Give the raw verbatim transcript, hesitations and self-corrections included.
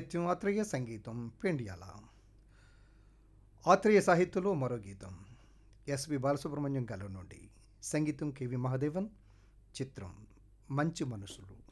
సాహిత్యం ఆత్రేయ, సంగీతం పెండియాల. ఆత్రేయ సాహిత్యంలో మరో గీతం ఎస్పి బాలసుబ్రహ్మణ్యం గారి నుండి, సంగీతం కెవి మహాదేవన్, చిత్రం మంచి మనసులు.